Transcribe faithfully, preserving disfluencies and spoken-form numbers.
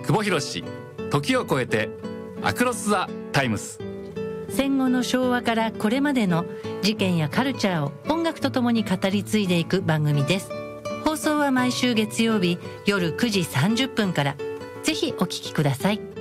久保博史、時を超えてアクロス・ザ・タイムス。 戦後の昭和からこれまでの事件やカルチャーを音楽とともに語り継いでいく番組です。放送は毎週月曜日夜くじさんじゅっぷんから。ぜひお聞きください。